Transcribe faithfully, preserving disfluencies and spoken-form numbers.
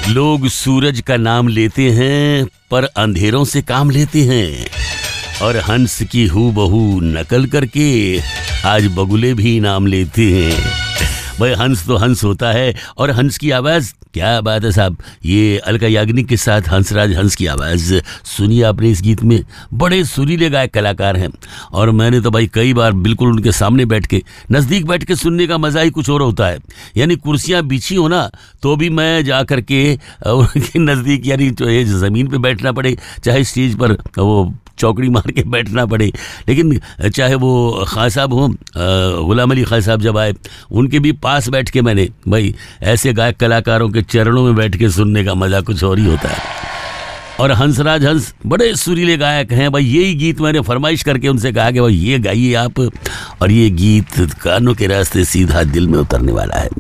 लोग सूरज का नाम लेते हैं पर अंधेरों से काम लेते हैं, और हंस की हूबहू नकल करके आज बगुले भी नाम लेते हैं। भाई हंस तो हंस होता है, और हंस की आवाज़ क्या बात है साहब। ये अलका याग्निक के साथ हंसराज हंस की आवाज़ सुनिए आपने इस गीत में। बड़े सुरीले गायक कलाकार हैं, और मैंने तो भाई कई बार बिल्कुल उनके सामने बैठ के, नज़दीक बैठ के सुनने का मज़ा ही कुछ और होता है। यानी कुर्सियाँ बिछी हो ना, तो भी मैं जा कर के उनके नज़दीक, यानी जो ज़मीन पे बैठना पड़े, चाहे स्टेज पर वो चौकड़ी मार के बैठना पड़े, लेकिन चाहे वो खां साहब हों, गुलाम अली खां साहब जब आए, उनके भी पास बैठ के मैंने भाई ऐसे गायक कलाकारों के चरणों में बैठ के सुनने का मज़ा कुछ और ही होता है। और हंसराज हंस बड़े सुरीले गायक हैं भाई। यही गीत मैंने फरमाइश करके उनसे कहा कि भाई ये गाइए आप, और ये गीत कानों के रास्ते सीधा दिल में उतरने वाला है।